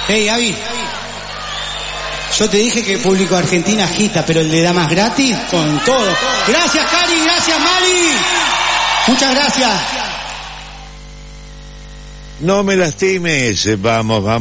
Hey, Gaby. Yo te dije que el público de Argentina agita, pero el de damas gratis, con todo. Gracias, Cari, gracias, Mari. Muchas gracias. No me lastimes, vamos.